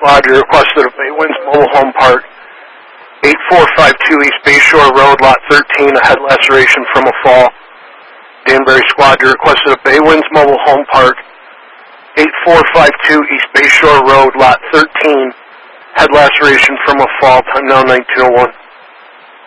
Squad, you requested a Bay Winds Mobile Home Park, 8452 East Bayshore Road, Lot 13, a head laceration from a fall. Danbury Squad, you requested a Bay Winds Mobile Home Park, 8452 East Bayshore Road, Lot 13, head laceration from a fall, time now 1901.